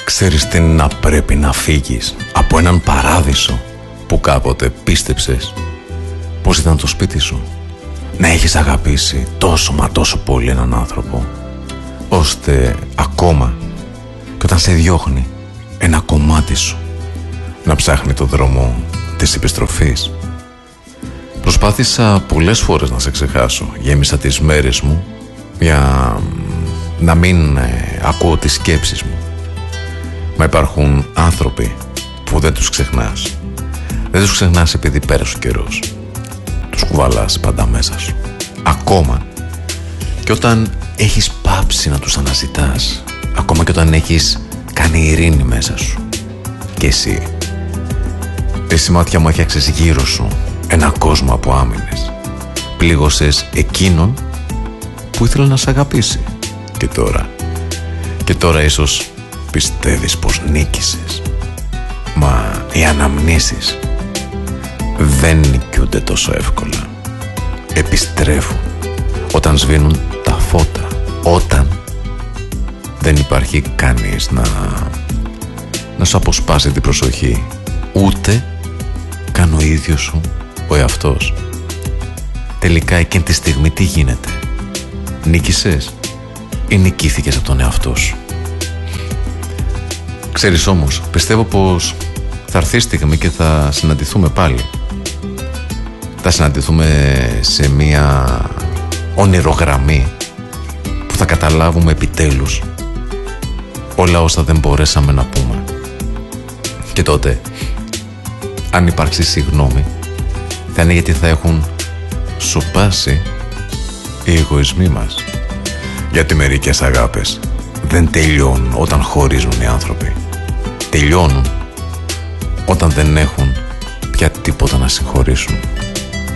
Ξέρεις τι να πρέπει να φύγεις από έναν παράδεισο που κάποτε πίστεψες πως ήταν το σπίτι σου? Να έχεις αγαπήσει τόσο μα τόσο πολύ έναν άνθρωπο, ώστε ακόμα και όταν σε διώχνει ένα κομμάτι σου να ψάχνει το δρόμο της επιστροφής. Προσπάθησα πολλές φορές να σε ξεχάσω. Γέμισα τις μέρες μου για να μην ακούω τις σκέψεις μου. Μα υπάρχουν άνθρωποι που δεν τους ξεχνάς. Δεν τους ξεχνάς επειδή πέρασε ο καιρός. Τους κουβαλάς πάντα μέσα σου. Ακόμα και όταν έχεις πάψει να τους αναζητάς. Ακόμα και όταν έχεις κάνει ειρήνη μέσα σου. Και εσύ μάτια μου έφτιαξες γύρω σου ένα κόσμο από άμυνες. Πλήγωσες εκείνον που ήθελε να σε αγαπήσει. Και τώρα ίσως πιστεύεις πως νίκησες. Μα οι αναμνήσεις δεν νικιούνται τόσο εύκολα. Επιστρέφουν όταν σβήνουν τα φώτα. Όταν δεν υπάρχει κανείς να σου αποσπάσει την προσοχή. Ούτε καν ο ίδιος σου ο εαυτός. Τελικά εκείνη τη στιγμή τι γίνεται? Νίκησες ή νικήθηκες από τον εαυτό σου? Ξέρεις όμως, πιστεύω πως θα έρθει η στιγμή και θα συναντηθούμε πάλι. Θα συναντηθούμε σε μια όνειρογραμμή που θα καταλάβουμε επιτέλους όλα όσα δεν μπορέσαμε να πούμε. Και τότε, αν υπάρξει συγγνώμη, θα είναι γιατί θα έχουν σοπάσει οι εγωισμοί μας. Γιατί μερικές αγάπες δεν τελειώνουν όταν χωρίζουν οι άνθρωποι. Τελειώνουν όταν δεν έχουν πια τίποτα να συγχωρήσουν.